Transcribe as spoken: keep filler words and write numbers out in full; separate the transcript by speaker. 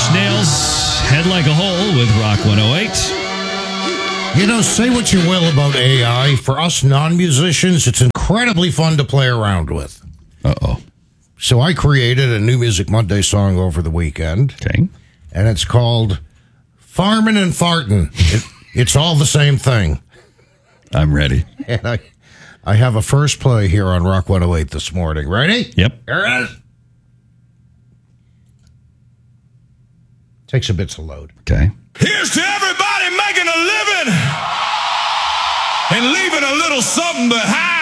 Speaker 1: Nails, Head Like a Hole with Rock one oh eight.
Speaker 2: You know, say what you will about A I. For us non-musicians, it's incredibly fun to play around with.
Speaker 1: Uh-oh.
Speaker 2: So I created a New Music Monday song over the weekend.
Speaker 1: Okay.
Speaker 2: And it's called Farmin' and Fartin'. It, it's all the same thing.
Speaker 1: I'm ready.
Speaker 2: And I, I have a first play here on Rock one oh eight this morning. Ready?
Speaker 1: Yep.
Speaker 2: Here it is. Takes a bit to load.
Speaker 1: Okay.
Speaker 3: Here's to everybody making a living and leaving a little something behind.